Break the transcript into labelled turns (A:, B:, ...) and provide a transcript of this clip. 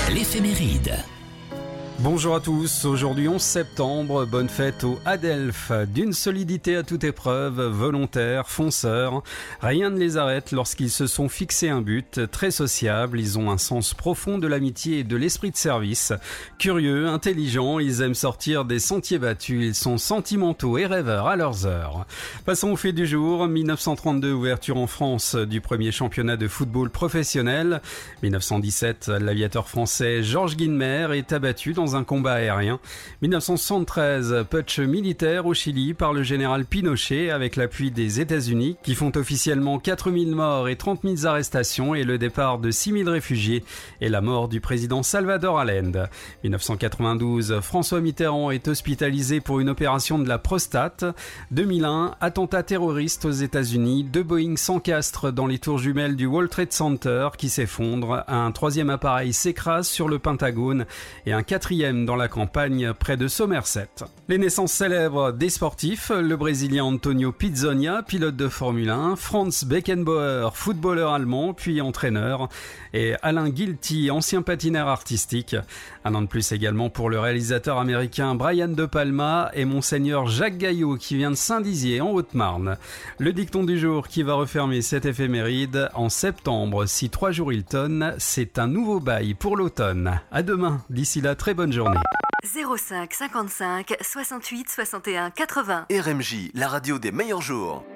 A: L'éphéméride.
B: Bonjour à tous, aujourd'hui 11 septembre, bonne fête aux Adelphes, d'une solidité à toute épreuve, volontaires, fonceurs, rien ne les arrête lorsqu'ils se sont fixés un but, très sociables, ils ont un sens profond de l'amitié et de l'esprit de service, curieux, intelligents, ils aiment sortir des sentiers battus, ils sont sentimentaux et rêveurs à leurs heures. Passons au fait du jour, 1932, ouverture en France du premier championnat de football professionnel, 1917, l'aviateur français Georges Guilmer est abattu dans un combat aérien. 1973, putsch militaire au Chili par le général Pinochet avec l'appui des États-Unis qui font officiellement 4000 morts et 30 000 arrestations et le départ de 6000 réfugiés et la mort du président Salvador Allende. 1992, François Mitterrand est hospitalisé pour une opération de la prostate. 2001, attentat terroriste aux États-Unis, 2 Boeing s'encastrent dans les tours jumelles du World Trade Center qui s'effondrent, un 3e appareil s'écrase sur le Pentagone et un 4e dans la campagne près de Somerset. Les naissances célèbres des sportifs, le Brésilien Antonio Pizzonia, pilote de Formule 1, Franz Beckenbauer, footballeur allemand puis entraîneur, et Alain Gilty, ancien patineur artistique. Un an de plus également pour le réalisateur américain Brian De Palma et Monseigneur Jacques Gaillot qui vient de Saint-Dizier en Haute-Marne. Le dicton du jour qui va refermer cette éphéméride en septembre, si 3 jours il tonne, c'est un nouveau bail pour l'automne. À demain, d'ici là, très bonne journée.
C: 05 55 68 61 80.
D: RMJ, la radio des meilleurs jours.